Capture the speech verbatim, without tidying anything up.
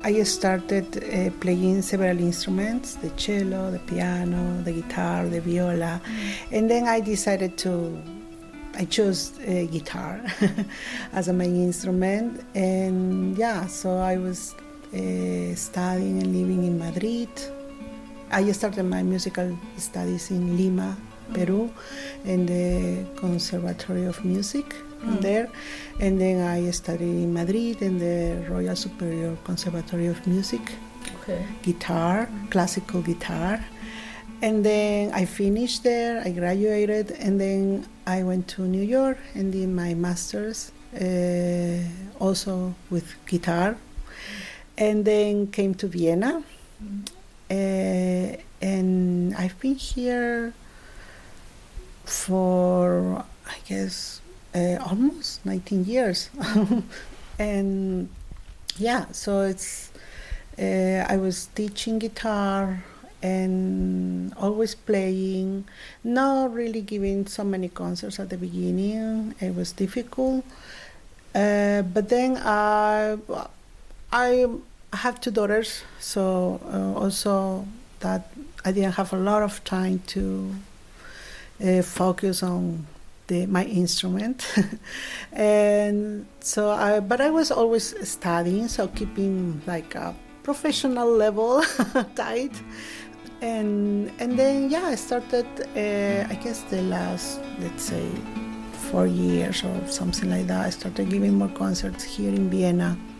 I started uh, playing several instruments, the cello, the piano, the guitar, the viola, mm. and then I decided to, I chose uh, guitar as a main instrument, and yeah, so I was uh, studying and living in Madrid. I started my musical studies in Lima, Peru, in the Conservatory of Music mm. there, and then I studied in Madrid in the Royal Superior Conservatory of Music, okay. guitar, mm. classical guitar, and then I finished there, I graduated, and then I went to New York and did my master's, uh, also with guitar, and then came to Vienna, mm. uh, and I've been here for, I guess, uh, almost nineteen years. And yeah, so it's, uh, I was teaching guitar and always playing, not really giving so many concerts at the beginning. It was difficult. Uh, but then I, I have two daughters, so uh, also that I didn't have a lot of time to Uh, focus on the, my instrument. And so I, but I was always studying, so keeping like a professional level tight. And and then yeah, I started, uh, I guess the last, let's say, four years or something like that, I started giving more concerts here in Vienna.